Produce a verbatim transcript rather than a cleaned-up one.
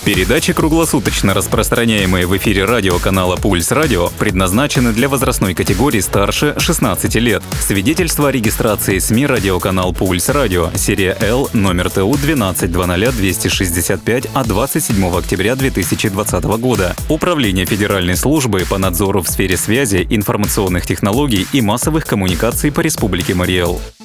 Передачи, круглосуточно распространяемые в эфире радиоканала «Пульс Радио», предназначены для возрастной категории старше шестнадцати лет. Свидетельство о регистрации СМИ радиоканал «Пульс Радио», серия Л, номер ТУ двенадцать двадцать двести шестьдесят пять от двадцать седьмого октября две тысячи двадцатого года. Управление Федеральной службы по надзору в сфере связи, информационных технологий и массовых коммуникаций по Республике Марий Эл.